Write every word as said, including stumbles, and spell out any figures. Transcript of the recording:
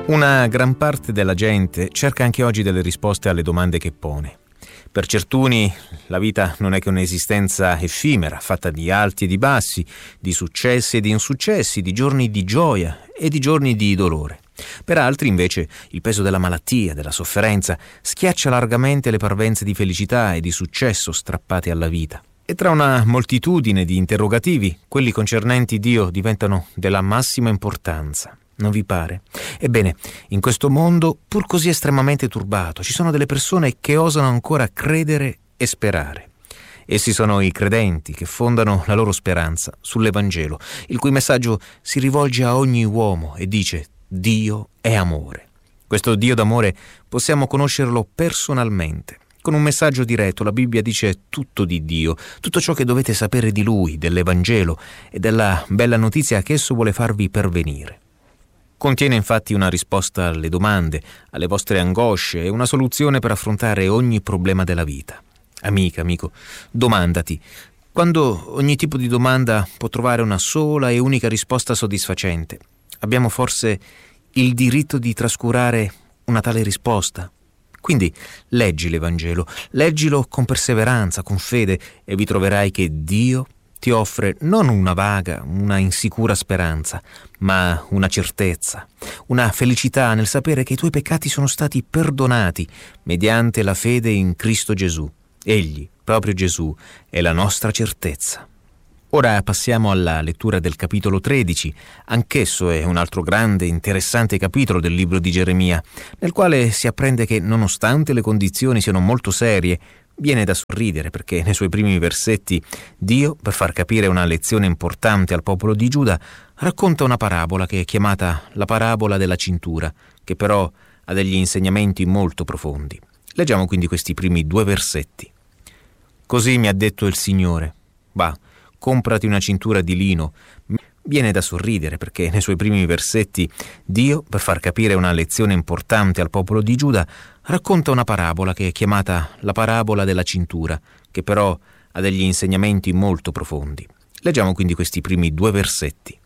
Una gran parte della gente cerca anche oggi delle risposte alle domande che pone. Per certuni la vita non è che un'esistenza effimera, fatta di alti e di bassi, di successi e di insuccessi, di giorni di gioia e di giorni di dolore. Per altri, invece, il peso della malattia, della sofferenza, schiaccia largamente le parvenze di felicità e di successo strappate alla vita. E tra una moltitudine di interrogativi, quelli concernenti Dio diventano della massima importanza. Non vi pare? Ebbene, in questo mondo, pur così estremamente turbato, ci sono delle persone che osano ancora credere e sperare. Essi sono i credenti che fondano la loro speranza sull'Evangelo, il cui messaggio si rivolge a ogni uomo e dice: Dio è amore. Questo Dio d'amore possiamo conoscerlo personalmente. Con un messaggio diretto la Bibbia dice tutto di Dio, tutto ciò che dovete sapere di Lui, dell'Evangelo e della bella notizia che esso vuole farvi pervenire. Contiene infatti una risposta alle domande, alle vostre angosce e una soluzione per affrontare ogni problema della vita. Amica, amico, domandati, quando ogni tipo di domanda può trovare una sola e unica risposta soddisfacente, abbiamo forse il diritto di trascurare una tale risposta? Quindi leggi l'Evangelo, leggilo con perseveranza, con fede, e vi troverai che Dio ti offre non una vaga, una insicura speranza, ma una certezza, una felicità nel sapere che i tuoi peccati sono stati perdonati mediante la fede in Cristo Gesù. Egli, proprio Gesù, è la nostra certezza. Ora passiamo alla lettura del capitolo tredici. Anch'esso è un altro grande, interessante capitolo del libro di Geremia, nel quale si apprende che, nonostante le condizioni siano molto serie, viene da sorridere perché nei suoi primi versetti Dio, per far capire una lezione importante al popolo di Giuda, racconta una parabola che è chiamata la parabola della cintura, che però ha degli insegnamenti molto profondi. Leggiamo quindi questi primi due versetti. Così mi ha detto il Signore: va, comprati una cintura di lino. Viene da sorridere perché nei suoi primi versetti Dio, per far capire una lezione importante al popolo di Giuda, racconta una parabola che è chiamata la parabola della cintura, che però ha degli insegnamenti molto profondi. Leggiamo quindi questi primi due versetti.